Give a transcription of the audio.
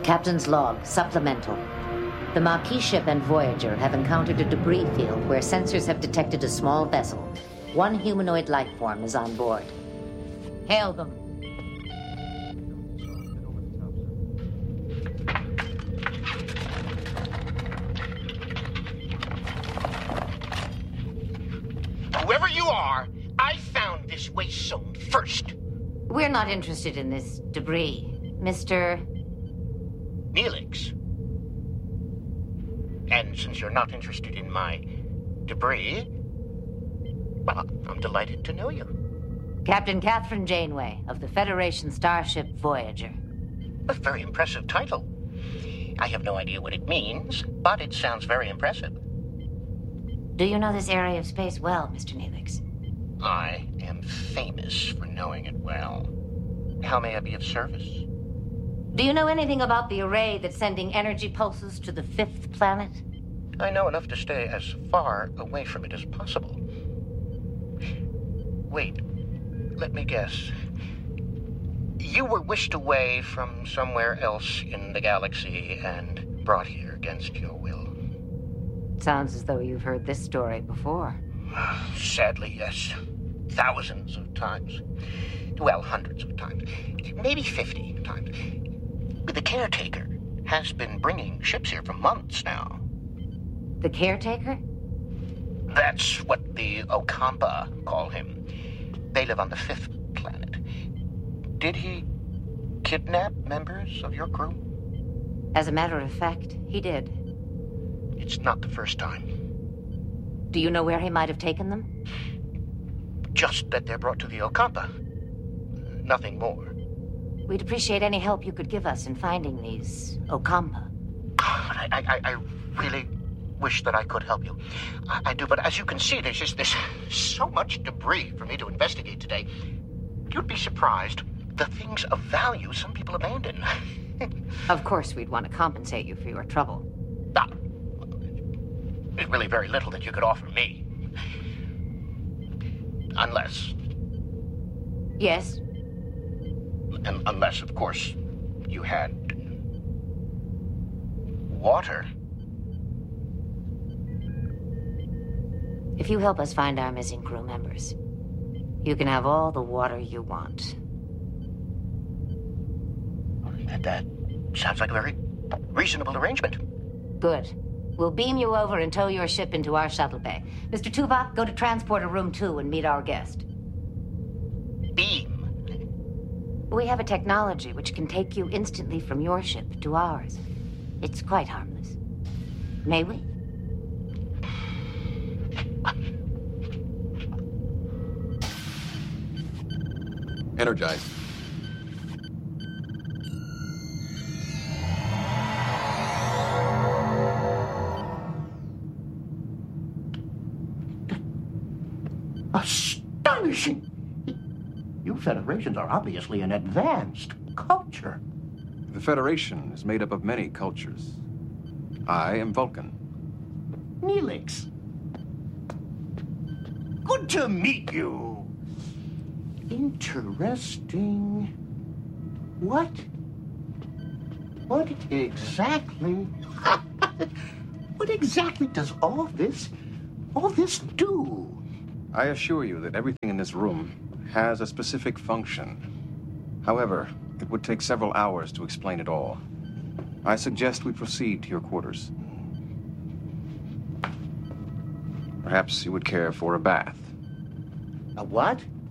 Captain's log, supplemental. The Maquis ship and Voyager have encountered a debris field where sensors have detected a small vessel. One humanoid life form is on board. Hail them. Whoever you are, I found this waste zone first. We're not interested in this debris, Mr. Neelix. And since you're not interested in my debris, well, I'm delighted to know you. Captain Catherine Janeway of the Federation starship Voyager. A very impressive title. I have no idea what it means, but it sounds very impressive. Do you know this area of space well, Mr. Neelix? I am famous for knowing it well. How may I be of service? Do you know anything about the array that's sending energy pulses to the fifth planet? I know enough to stay as far away from it as possible. Wait, let me guess. You were wished away from somewhere else in the galaxy and brought here against your will. Sounds as though you've heard this story before. Sadly, yes. Thousands of times. Well, hundreds of times. Maybe 50 times. The caretaker has been bringing ships here for months now. The caretaker? That's what the Ocampa call him. They live on the fifth planet. Did he kidnap members of your crew? As a matter of fact, he did. It's not the first time. Do you know where he might have taken them? Just that they're brought to the Ocampa. Nothing more. We'd appreciate any help you could give us in finding these Ocampa. I really wish that I could help you. I do, but as you can see, there's so much debris for me to investigate today. You'd be surprised the things of value some people abandon. Of course, we'd want to compensate you for your trouble. There's really very little that you could offer me. Unless... Yes? Unless, of course, you had... water. If you help us find our missing crew members, you can have all the water you want. That sounds like a very reasonable arrangement. Good. We'll beam you over and tow your ship into our shuttle bay. Mr. Tuvok, go to transporter room 2 and meet our guest. Beam? We have a technology which can take you instantly from your ship to ours. It's quite harmless. May we? Energize. Astonishing! You Federations are obviously an advanced culture. The Federation is made up of many cultures. I am Vulcan. Neelix. Good to meet you. Interesting. What exactly... what exactly does all this do? I assure you that everything in this room has a specific function. However, it would take several hours to explain it all. I suggest we proceed to your quarters. Perhaps you would care for a bath. A what?